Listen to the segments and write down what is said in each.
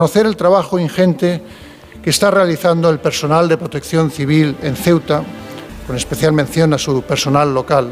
Conocer el trabajo ingente que está realizando el personal de Protección Civil en Ceuta, con especial mención a su personal local,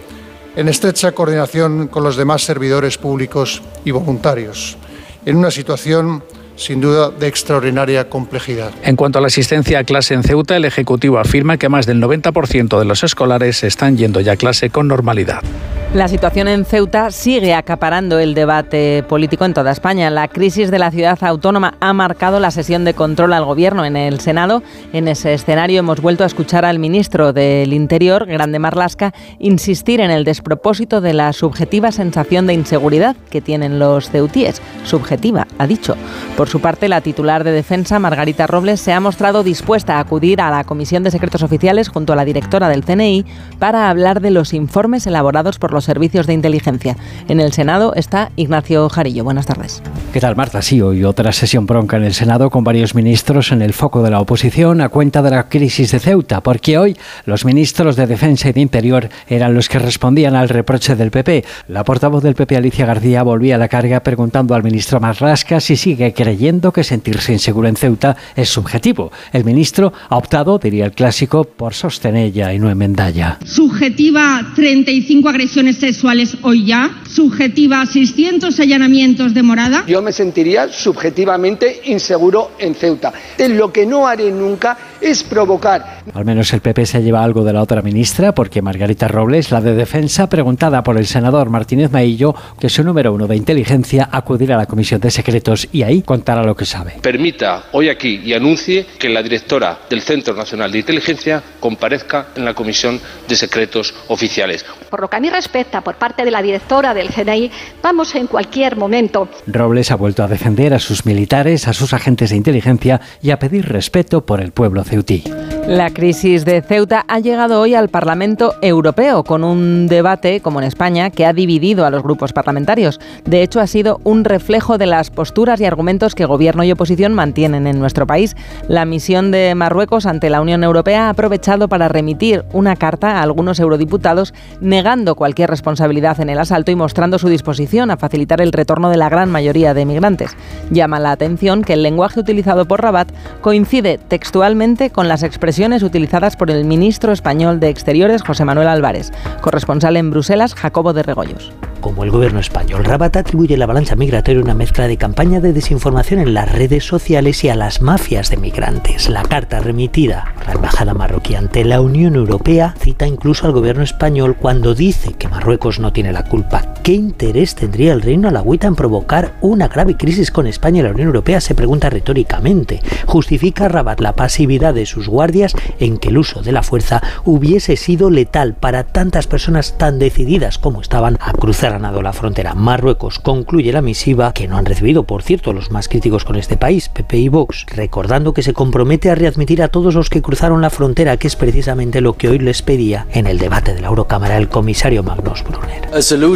en estrecha coordinación con los demás servidores públicos y voluntarios, en una situación sin duda de extraordinaria complejidad. En cuanto a la asistencia a clase en Ceuta, el Ejecutivo afirma que más del 90% de los escolares están yendo ya a clase con normalidad. La situación en Ceuta sigue acaparando el debate político en toda España. La crisis de la ciudad autónoma ha marcado la sesión de control al Gobierno en el Senado. En ese escenario hemos vuelto a escuchar al ministro del Interior, Grande Marlaska, insistir en el despropósito de la subjetiva sensación de inseguridad que tienen los ceutíes. Subjetiva, ha dicho. Por su parte, la titular de Defensa, Margarita Robles, se ha mostrado dispuesta a acudir a la Comisión de Secretos Oficiales junto a la directora del CNI para hablar de los informes elaborados por los servicios de inteligencia. En el Senado está Ignacio Jarillo. Buenas tardes. ¿Qué tal, Marta? Sí, hoy otra sesión bronca en el Senado con varios ministros en el foco de la oposición a cuenta de la crisis de Ceuta, porque hoy los ministros de Defensa y de Interior eran los que respondían al reproche del PP. La portavoz del PP, Alicia García, volvía a la carga preguntando al ministro Marlaska si sigue creyendo que sentirse inseguro en Ceuta es subjetivo. El ministro ha optado, diría el clásico, por sostenella y no en Mendalla. Subjetiva 35 agresiones sexuales hoy ya, subjetiva 600 allanamientos de morada. Yo me sentiría subjetivamente inseguro en Ceuta. Lo que no haré nunca es provocar. Al menos el PP se lleva algo de la otra ministra, porque Margarita Robles, la de Defensa, preguntada por el senador Martínez Maillo, que su número 1 de inteligencia, acudirá a la Comisión de Secretos y ahí contará lo que sabe. Permita hoy aquí y anuncie que la directora del Centro Nacional de Inteligencia comparezca en la Comisión de Secretos Oficiales. Por lo que a mí respecta, por parte de la directora del CNI, vamos en cualquier momento. Robles ha vuelto a defender a sus militares, a sus agentes de inteligencia y a pedir respeto por el pueblo ceutí. La crisis de Ceuta ha llegado hoy al Parlamento Europeo con un debate, como en España, que ha dividido a los grupos parlamentarios. De hecho, ha sido un reflejo de las posturas y argumentos que Gobierno y oposición mantienen en nuestro país. La misión de Marruecos ante la Unión Europea ha aprovechado para remitir una carta a algunos eurodiputados negando cualquier responsabilidad en el asalto y mostrando su disposición a facilitar el retorno de la gran mayoría de migrantes. Llama la atención que el lenguaje utilizado por Rabat coincide textualmente con las expresiones utilizadas por el ministro español de Exteriores, José Manuel Álvarez. Corresponsal en Bruselas, Jacobo de Regoyos. Como el gobierno español, Rabat atribuye a la avalancha migratoria una mezcla de campaña de desinformación en las redes sociales y a las mafias de migrantes. La carta remitida por la embajada marroquí ante la Unión Europea cita incluso al gobierno español cuando dice que Marruecos no tiene la culpa. ¿Qué interés tendría el Reino Alagüita en provocar una grave crisis con España y la Unión Europea? Se pregunta retóricamente. Justifica Rabat la pasividad de sus guardias en que el uso de la fuerza hubiese sido letal para tantas personas tan decididas como estaban a cruzar a nado la frontera. Marruecos concluye la misiva, que no han recibido, por cierto, los más críticos con este país, PP y Vox, recordando que se compromete a readmitir a todos los que cruzaron la frontera, que es precisamente lo que hoy les pedía en el debate de la Eurocámara el comisario Magnus Brunner.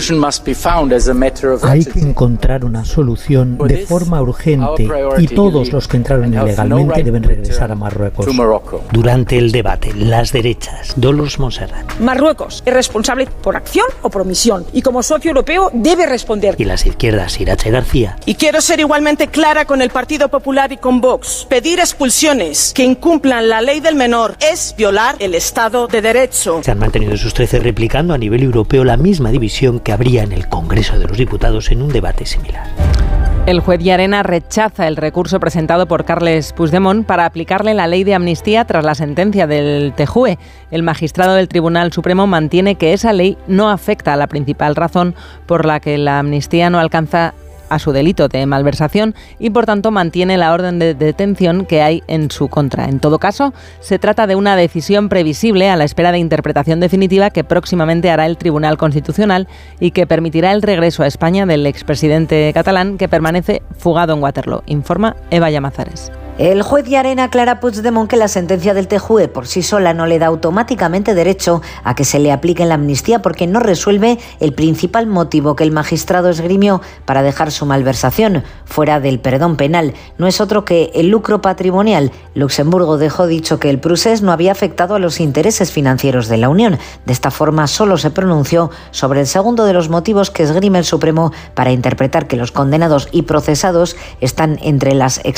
Hay que encontrar una solución de forma urgente y todos los que entraron ilegalmente deben regresar a Marruecos. Durante el debate, las derechas, Dolors Montserrat. Marruecos es responsable por acción o por omisión y como socio europeo debe responder. Y las izquierdas, Irache García. Y quiero ser igualmente clara con el Partido Popular y con Vox. Pedir expulsiones que incumplan la ley del menor es violar el Estado de Derecho. Se han mantenido sus 13 replicando a nivel europeo la misma división que habría en el Congreso de los Diputados en un debate similar. El juez Llarena rechaza el recurso presentado por Carles Puigdemont para aplicarle la ley de amnistía tras la sentencia del TJUE. El magistrado del Tribunal Supremo mantiene que esa ley no afecta a la principal razón por la que la amnistía no alcanza a su delito de malversación y por tanto mantiene la orden de detención que hay en su contra. En todo caso, se trata de una decisión previsible a la espera de interpretación definitiva que próximamente hará el Tribunal Constitucional y que permitirá el regreso a España del expresidente catalán que permanece fugado en Waterloo, informa Eva Llamazares. El juez Llarena aclara a Puigdemont que la sentencia del TJUE por sí sola no le da automáticamente derecho a que se le aplique la amnistía porque no resuelve el principal motivo que el magistrado esgrimió para dejar su malversación fuera del perdón penal. No es otro que el lucro patrimonial. Luxemburgo dejó dicho que el procés no había afectado a los intereses financieros de la Unión. De esta forma solo se pronunció sobre el segundo de los motivos que esgrime el Supremo para interpretar que los condenados y procesados están entre las